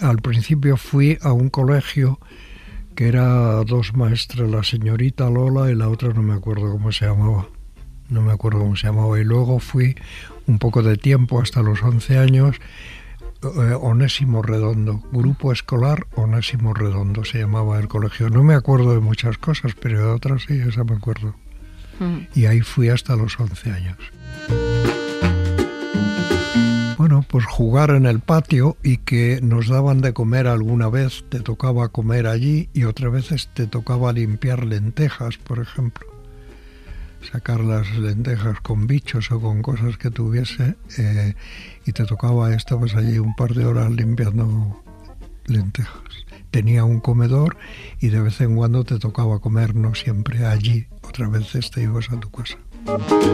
al principio fui a un colegio que era dos maestras, la señorita Lola y la otra no me acuerdo cómo se llamaba. Y luego fui un poco de tiempo, hasta los 11 años, Onésimo Redondo, Grupo Escolar Onésimo Redondo se llamaba el colegio. No me acuerdo de muchas cosas, pero de otras sí, esa me acuerdo. Y ahí fui hasta los 11 años. Bueno, pues jugar en el patio y que nos daban de comer alguna vez, te tocaba comer allí y otras veces te tocaba limpiar lentejas, por ejemplo. Sacar las lentejas con bichos o con cosas que tuviese y te tocaba, estabas allí un par de horas limpiando lentejas. Tenía un comedor y de vez en cuando te tocaba comer, no siempre allí, otras veces te ibas a tu casa.